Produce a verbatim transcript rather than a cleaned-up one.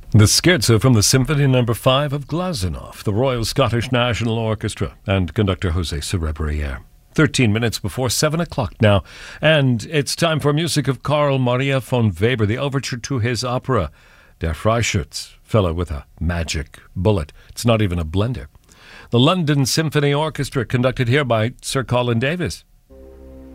The scherzo from the Symphony Number Five of Glazunov, the Royal Scottish National Orchestra, and conductor José Cerebriere. Thirteen minutes before seven o'clock now, and it's time for music of Carl Maria von Weber, the overture to his opera, Der Freischütz, fellow with a magic bullet. It's not even a blender. The London Symphony Orchestra, conducted here by Sir Colin Davis.